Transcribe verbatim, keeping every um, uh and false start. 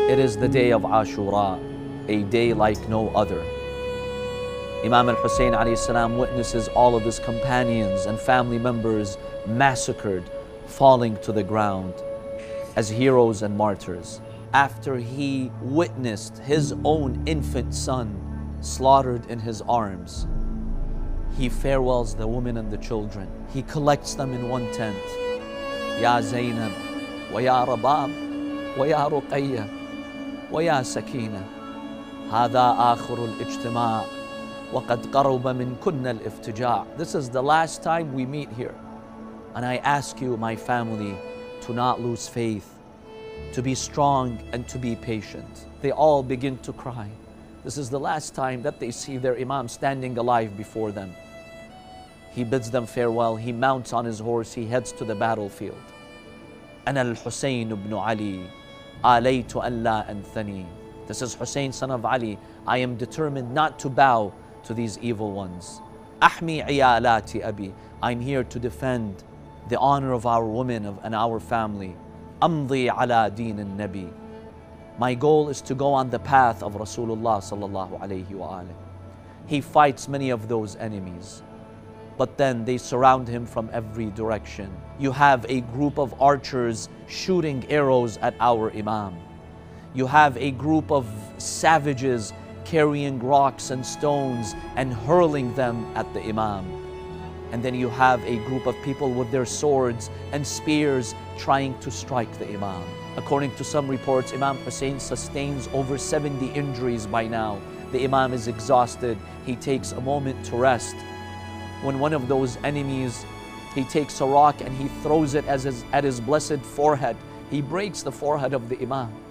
It is the day of Ashura, a day like no other. Imam al-Hussein alayhi salam witnesses all of his companions and family members massacred, falling to the ground as heroes and martyrs. After he witnessed his own infant son slaughtered in his arms, he farewells the women and the children. He collects them in one tent. Ya Zainab, wa ya Rabab, wa ya Ruqayya, wa ya Sakina. هذا آخر الاجتماع وقد قرب من كنا الافتجاع. This is the last time we meet here. And I ask you, my family, to not lose faith, to be strong and to be patient. They all begin to cry. This is the last time that they see their Imam standing alive before them. He bids them farewell. He mounts on his horse. He heads to the battlefield. أنا الحسين بن علي آليت أن لا أنثني. This is Hussein, son of Ali. I am determined not to bow to these evil ones. أحمي عيالات أبي. I'm here to defend the honor of our women of, and our family. أمضي على دين النبي. My goal is to go on the path of Rasulullah sallallahu alayhi wa alayhi. He fights many of those enemies, but then they surround him from every direction. You have a group of archers shooting arrows at our Imam. You have a group of savages carrying rocks and stones and hurling them at the Imam. And then you have a group of people with their swords and spears trying to strike the Imam. According to some reports, Imam Hussein sustains over seventy injuries by now. The Imam is exhausted. He takes a moment to rest. When one of those enemies, he takes a rock and he throws it as his, at his blessed forehead. He breaks the forehead of the Imam.